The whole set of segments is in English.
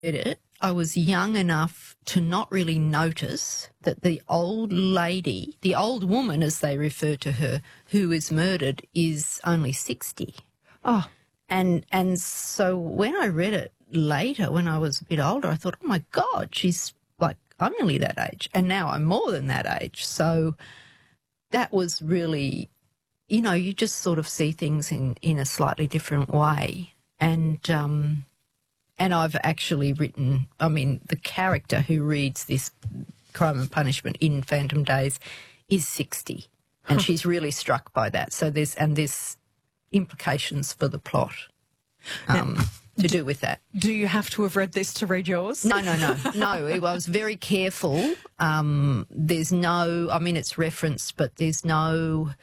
Did it. I was young enough to not really notice that the old lady, the old woman as they refer to her, who is murdered is only 60. Oh. And so when I read it later, when I was a bit older, I thought, oh my God, she's like, I'm nearly that age. And now I'm more than that age. So that was really, you know, you just sort of see things in a slightly different way. And I've actually written, I mean, the character who reads this Crime and Punishment in Phantom Days is 60, and she's really struck by that. So there's implications for the plot to do with that. Do you have to have read this to read yours? No. I was very careful. There's no, I mean, it's referenced, but there's no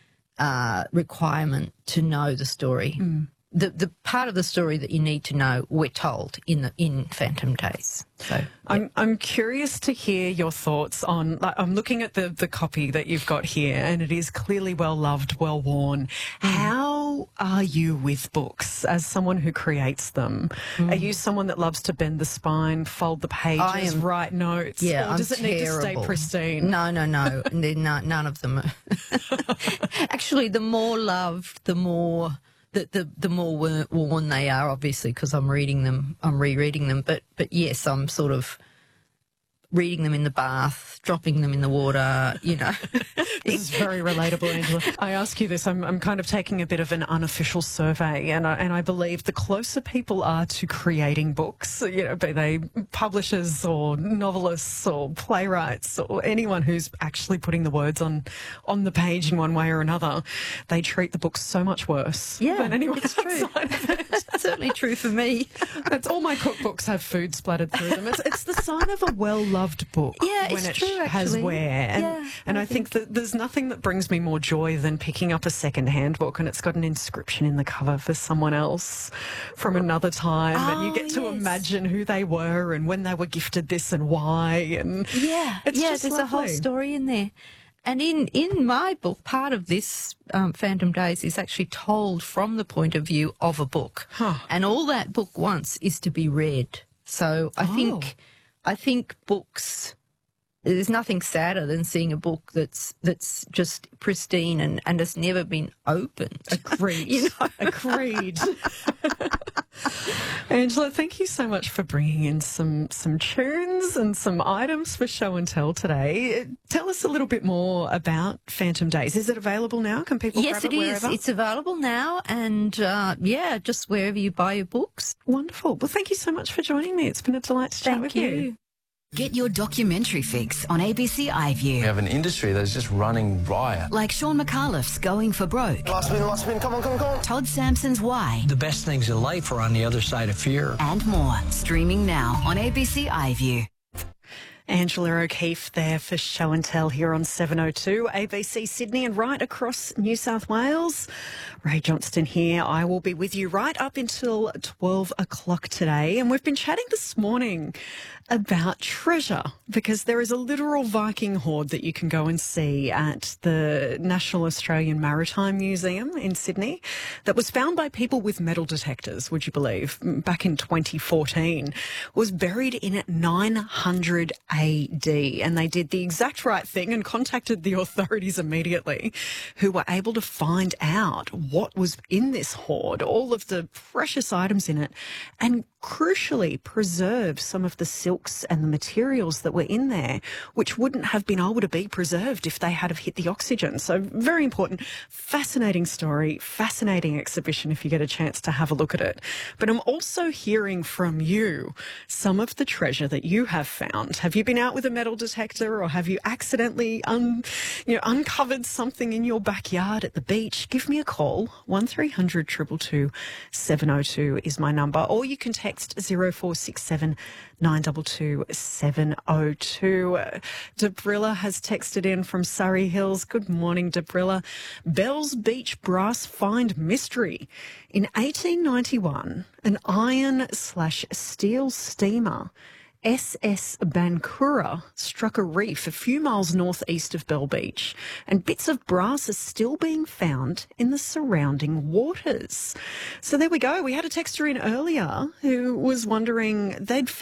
requirement to know the story. The part of the story that you need to know, we're told in Phantom Days. So yeah. I'm curious to hear your thoughts on. Like, I'm looking at the copy that you've got here, and it is clearly well loved, well worn. How are you with books as someone who creates them? Are you someone that loves to bend the spine, fold the pages, write notes? Yeah, or does it need to stay pristine? No. None of them. Actually, the more loved, the more. The more worn they are, obviously, because I'm reading them, I'm rereading them. But yes, I'm sort of reading them in the bath, dropping them in the water, you know. This is very relatable, Angela. I ask you this, I'm kind of taking a bit of an unofficial survey, and I believe the closer people are to creating books, you know, be they publishers or novelists or playwrights or anyone who's actually putting the words on the page in one way or another, they treat the books so much worse than anyone outside of it. It's certainly true for me. That's all my cookbooks have food splattered through them. It's the sign of a well-loved book when it has wear. And I think that there's nothing that brings me more joy than picking up a second-hand book and it's got an inscription in the cover for someone else from another time, and you get to imagine who they were and when they were gifted this and why. And it's just there's lovely. a whole story in there. And in my book, part of this Phantom Days is actually told from the point of view of a book. And all that book wants is to be read. So I think books, there's nothing sadder than seeing a book that's just pristine and has never been opened. Agreed. You know? Agreed. Angela, thank you so much for bringing in some tunes and some items for show and tell today. Tell us a little bit more about Phantom Days. Is it available now? Can people grab it wherever? Yes, it is. It's available now, and just wherever you buy your books. Wonderful. Well, thank you so much for joining me. It's been a delight to chat with you. Get your documentary fix on ABC iView. We have an industry that's just running riot. Like Sean McAuliffe's Going for Broke. Last spin, come on. Todd Sampson's Why. The best things in life are on the other side of fear. And more. Streaming now on ABC iView. Angela O'Keefe there for Show and Tell here on 702 ABC Sydney and right across New South Wales. Ray Johnston here. I will be with you right up until 12 o'clock today. And we've been chatting this morning about treasure, because there is a literal Viking hoard that you can go and see at the National Australian Maritime Museum in Sydney that was found by people with metal detectors, would you believe, back in 2014, was buried in 900 AD. And they did the exact right thing and contacted the authorities immediately, who were able to find out what was in this hoard, all of the precious items in it, and crucially preserve some of the silks and the materials that were in there, which wouldn't have been able to be preserved if they had have hit the oxygen. So very important, fascinating story, fascinating exhibition if you get a chance to have a look at it. But I'm also hearing from you some of the treasure that you have found. Have you been out with a metal detector, or have you accidentally uncovered something in your backyard at the beach? Give me a call. 1300 222 702 is my number, or you can text 0467 922 702. Debrilla has texted in from Surrey Hills. Good morning, Debrilla. Bells Beach brass find mystery. In 1891, an iron/steel steamer, SS Bankura, struck a reef a few miles northeast of Bell Beach, and bits of brass are still being found in the surrounding waters. So there we go. We had a texter in earlier who was wondering, they'd